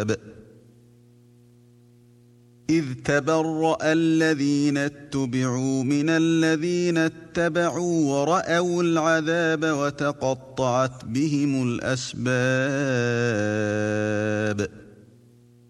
إذ تبرأ الذين اتبعوا من الذين اتبعوا ورأوا العذاب وتقطعت بهم الأسباب